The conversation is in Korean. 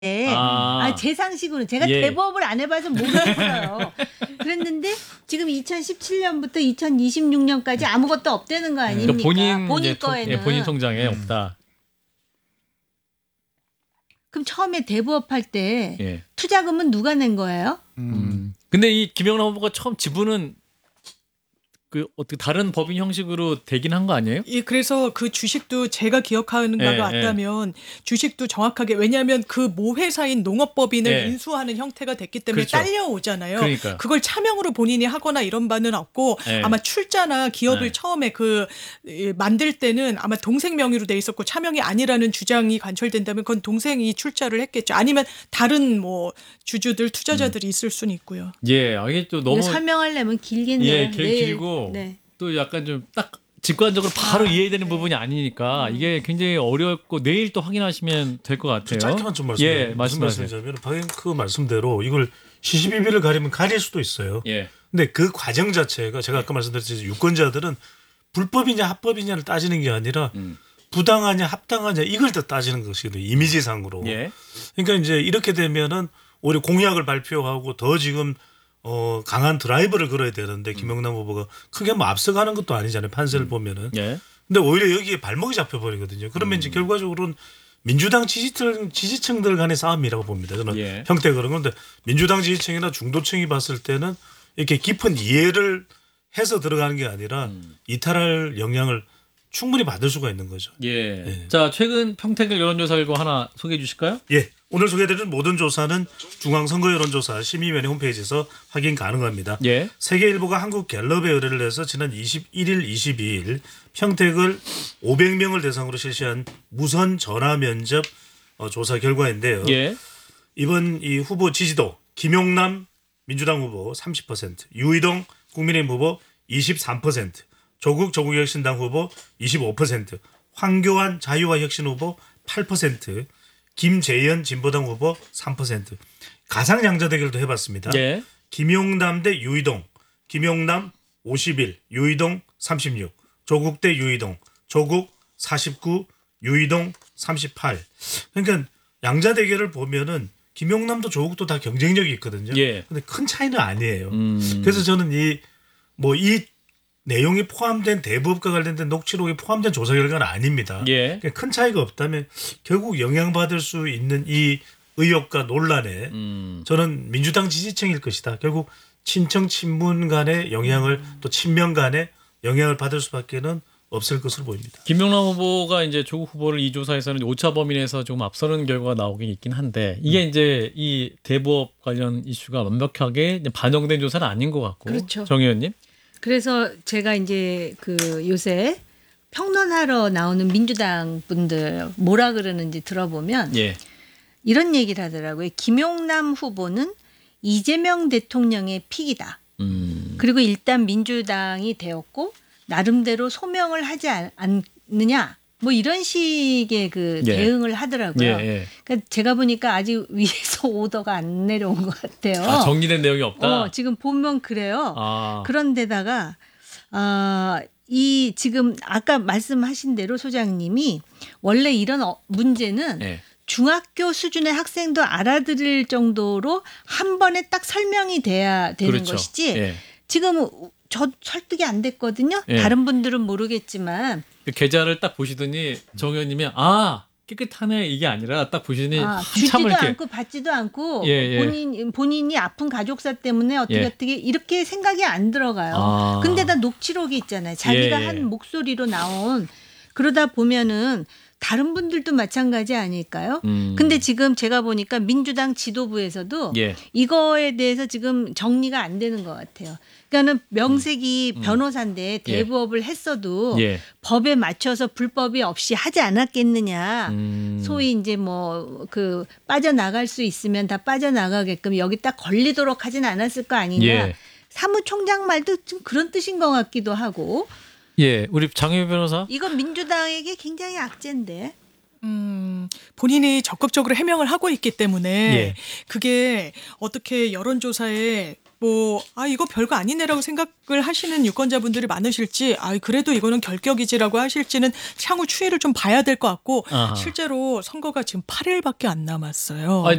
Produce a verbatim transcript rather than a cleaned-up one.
아. 아, 제 상식으로 제가 예. 대법을 안 해봐서 모르겠어요. 그랬는데 지금 이천십칠 년부터 이천이십육 년까지 아무것도 없다는 거 아닙니까? 그러니까 본인 본인 이제 통- 거에는. 예, 본인 통장에 음. 없다. 그럼 처음에 대부업할 때 예. 투자금은 누가 낸 거예요? 음. 근데 이 김영남 후보가 처음 지분은 그 어떻게 다른 법인 형식으로 되긴 한 거 아니에요? 예, 그래서 그 주식도 제가 기억하는 예, 바가 맞다면 주식도 정확하게 왜냐하면 그 모회사인 농업법인을 예. 인수하는 형태가 됐기 때문에 그렇죠. 딸려오잖아요. 그러니까. 그걸 차명으로 본인이 하거나 이런 바는 없고 예. 아마 출자나 기업을 예. 처음에 그 예, 만들 때는 아마 동생 명의로 돼 있었고 차명이 아니라는 주장이 관철된다면 그건 동생이 출자를 했겠죠. 아니면 다른 뭐 주주들 투자자들이 있을 수는 있고요. 예, 아, 이게 또 너무 이거 설명하려면 길겠네요. 예, 길, 내일. 길고 네. 또 약간 좀 딱 직관적으로 바로 이해되는 부분이 아니니까 이게 굉장히 어렵고 내일 또 확인하시면 될 것 같아요. 짧게만 좀 말씀해요. 예, 무슨 말씀하세요. 말씀이냐면 박앵크 말씀대로 이걸 시시비비를 가리면 가릴 수도 있어요. 예. 근데 그 과정 자체가 제가 아까 말씀드렸듯이 유권자들은 불법이냐 합법이냐를 따지는 게 아니라 음. 부당하냐 합당하냐 이걸 더 따지는 것이거든요. 이미지상으로. 예. 그러니까 이제 이렇게 되면은 오히려 공약을 발표하고 더 지금 어 강한 드라이버를 걸어야 되는데 김영남 후보가 크게 뭐 앞서가는 것도 아니잖아요. 판세를 보면은. 예. 근데 오히려 여기에 발목이 잡혀버리거든요. 그러면 이제 결과적으로는 민주당 지지층, 지지층들 간의 싸움이라고 봅니다. 저는 예. 형태가 그런 건데 민주당 지지층이나 중도층이 봤을 때는 이렇게 깊은 이해를 해서 들어가는 게 아니라 음. 이탈할 영향을 충분히 받을 수가 있는 거죠. 예. 예. 자, 최근 평택을 여론조사 결과 하나 소개해 주실까요? 예. 오늘 소개해드리는 모든 조사는 중앙선거여론조사 심의위원회 홈페이지에서 확인 가능합니다. 예. 세계일보가 한국갤럽에 의뢰를 해서 지난 이십일 일, 이십이 일 평택을 오백 명을 대상으로 실시한 무선 전화 면접 어, 조사 결과인데요. 예. 이번 이 후보 지지도 김용남 민주당 후보 삼십 퍼센트, 유이동 국민의힘 후보 이십삼 퍼센트, 조국 조국혁신당 후보 이십오 퍼센트, 황교안 자유와혁신 후보 팔 퍼센트, 김재현 진보당 후보 삼 퍼센트. 가상양자 대결도 해봤습니다. 예. 김용남 대 유이동, 김용남 오십일, 유이동 삼십육, 조국 대 유이동, 조국 사십구, 유이동 삼십팔. 그러니까 양자 대결을 보면은 김용남도 조국도 다 경쟁력이 있거든요. 예. 근데 큰 차이는 아니에요. 음. 그래서 저는 이 뭐 이 내용이 포함된 대법과 관련된 녹취록이 포함된 조사 결과는 아닙니다. 예. 그러니까 큰 차이가 없다면 결국 영향받을 수 있는 이 의혹과 논란에 음. 저는 민주당 지지층일 것이다. 결국 친청 친문 간의 영향을 또 친명 간의 영향을 받을 수밖에는 없을 것으로 보입니다. 김영남 후보가 이제 조국 후보를 이 조사에서는 오차 범위 내에서 조금 앞서는 결과가 나오긴 있긴 한데 이게 음. 이제 이 대부업 관련 이슈가 완벽하게 반영된 조사는 아닌 것 같고. 그렇죠. 정 의원님. 그래서 제가 이제 그 요새 평론하러 나오는 민주당 분들 뭐라 그러는지 들어보면 예. 이런 얘기를 하더라고요. 김용남 후보는 이재명 대통령의 픽이다. 음. 그리고 일단 민주당이 되었고 나름대로 소명을 하지 않느냐. 뭐 이런 식의 그 예. 대응을 하더라고요. 예, 예. 그러니까 제가 보니까 아직 위에서 오더가 안 내려온 것 같아요. 아, 정리된 내용이 없다. 어, 지금 보면 그래요. 아. 그런데다가 아, 이 지금 아까 말씀하신 대로 소장님이 원래 이런 어, 문제는 예. 중학교 수준의 학생도 알아들을 정도로 한 번에 딱 설명이 돼야 되는 그렇죠. 것이지. 예. 지금 저 설득이 안 됐거든요. 예. 다른 분들은 모르겠지만. 그 계좌를 딱 보시더니 정 의원님이 아 깨끗하네 이게 아니라 딱 보시더니 아, 한참을 주지도 이렇게 않고 받지도 않고 예, 예. 본인 본인이 아픈 가족사 때문에 어떻게 예. 어떻게 이렇게 생각이 안 들어가요. 아. 근데 다 녹취록이 있잖아요. 자기가 예, 예. 한 목소리로 나온 그러다 보면은 다른 분들도 마찬가지 아닐까요? 음. 근데 지금 제가 보니까 민주당 지도부에서도 예. 이거에 대해서 지금 정리가 안 되는 것 같아요. 그러니까 명색이 음. 변호사인데 대부업을 했어도 예. 법에 맞춰서 불법이 없이 하지 않았겠느냐. 음. 소위 이제 뭐 그 빠져나갈 수 있으면 다 빠져나가게끔 여기 딱 걸리도록 하진 않았을 거 아니냐. 예. 사무총장 말도 좀 그런 뜻인 것 같기도 하고. 예, 우리 장혜빈 변호사. 이건 민주당에게 굉장히 악재인데. 음, 본인이 적극적으로 해명을 하고 있기 때문에 예. 그게 어떻게 여론조사에 뭐, 아, 이거 별거 아니네라고 생각을 하시는 유권자분들이 많으실지, 아, 그래도 이거는 결격이지라고 하실지는 향후 추이를 좀 봐야 될 것 같고, 아하. 실제로 선거가 지금 팔 일밖에 안 남았어요. 아니,